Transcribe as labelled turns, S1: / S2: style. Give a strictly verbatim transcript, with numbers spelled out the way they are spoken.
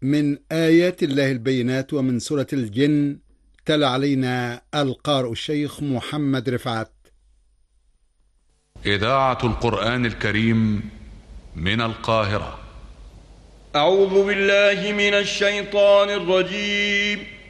S1: من آيات الله البينات ومن سورة الجن. تلا علينا القارئ الشيخ محمد رفعت.
S2: إذاعة القرآن الكريم من القاهرة.
S3: أعوذ بالله من الشيطان الرجيم.